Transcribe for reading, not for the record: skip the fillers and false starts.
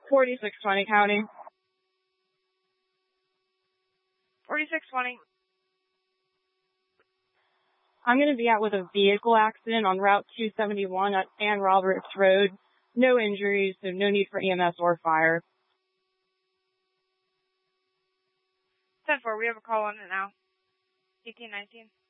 4620 County. 4620. I'm going to be out with a vehicle accident on Route 271 at San Roberts Road. No injuries, so no need for EMS or fire. 10-4, we have a call on it now. 1819.